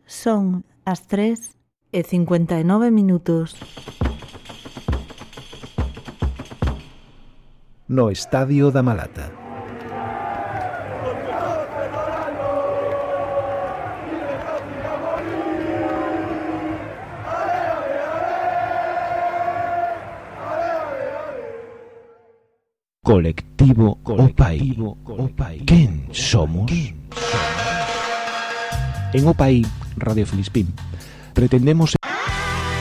Son as 3:59. No Estadio da Malata. Colectivo Opai. Quen somos? En Opai, Radio Filispín, pretendemos